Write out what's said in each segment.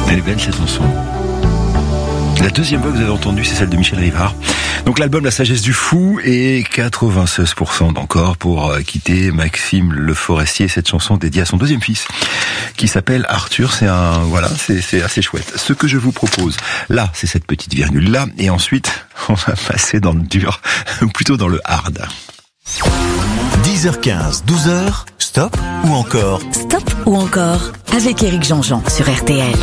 Elle est belle cette chanson. La deuxième voix que vous avez entendue, c'est celle de Michel Rivard. Donc l'album La Sagesse du Fou et 96% d'encore pour quitter Maxime Le Forestier. Cette chanson dédiée à son deuxième fils qui s'appelle Arthur. C'est assez chouette. Ce que je vous propose là, c'est cette petite virgule là, et ensuite on va passer dans le dur, ou plutôt dans le hard. 10h15, 12h, stop ou encore? Stop ou encore avec Éric Jean-Jean sur RTL.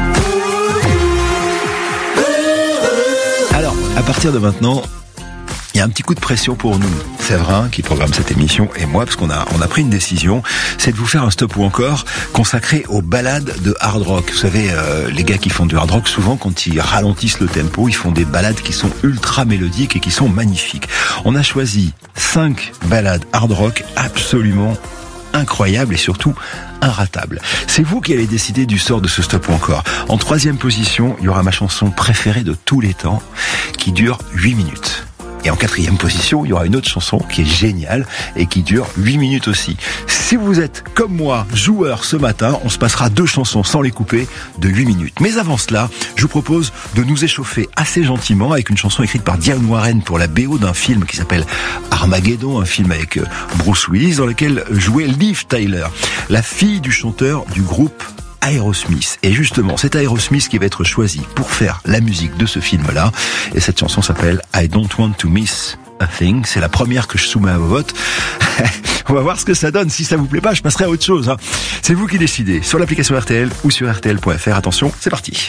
Alors, à partir de maintenant, il y a un petit coup de pression pour nous, Séverin, qui programme cette émission, et moi, parce qu'on a pris une décision, c'est de vous faire un stop ou encore consacré aux balades de hard rock. Vous savez, les gars qui font du hard rock, souvent, quand ils ralentissent le tempo, ils font des balades qui sont ultra mélodiques et qui sont magnifiques. On a choisi 5 balades hard rock absolument incroyables et surtout inratables. C'est vous qui allez décider du sort de ce stop ou encore. En 3e position, il y aura ma chanson préférée de tous les temps, qui dure 8 minutes. Et en 4e position, il y aura une autre chanson qui est géniale et qui dure 8 minutes aussi. Si vous êtes, comme moi, joueur ce matin, on se passera 2 chansons sans les couper de 8 minutes. Mais avant cela, je vous propose de nous échauffer assez gentiment avec une chanson écrite par Diane Warren pour la BO d'un film qui s'appelle Armageddon, un film avec Bruce Willis dans lequel jouait Liv Tyler, la fille du chanteur du groupe Aerosmith. Et justement, c'est Aerosmith qui va être choisi pour faire la musique de ce film-là. Et cette chanson s'appelle I Don't Want to Miss a Thing. C'est la première que je soumets à vos votes. On va voir ce que ça donne. Si ça vous plaît pas, je passerai à autre chose. C'est vous qui décidez. Sur l'application RTL ou sur RTL.fr. Attention, c'est parti.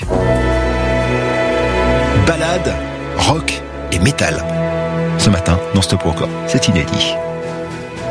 Ballade, rock et métal. Ce matin, non stop ou encore. C'est inédit.